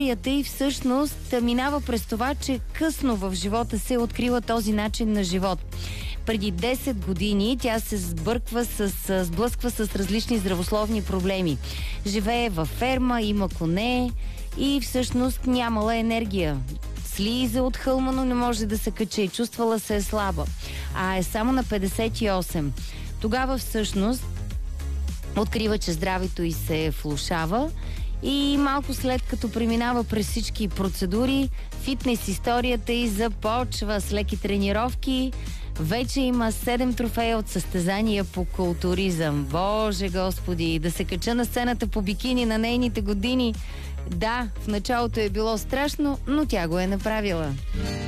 и всъщност минава през това, че късно в живота се е открила този начин на живот. Преди 10 години тя се сблъсква с различни здравословни проблеми. Живее във ферма, има коне и всъщност нямала енергия. Слиза от хълма, но не може да се качи. Чувствала се е слаба. А е само на 58. Тогава всъщност открива, че здравето й се влошава и малко след като преминава през всички процедури, фитнес историята й започва с леки тренировки. Вече има 7 трофея от състезания по културизъм. Боже Господи, да се кача на сцената по бикини на нейните години. Да, в началото е било страшно, но тя го е направила.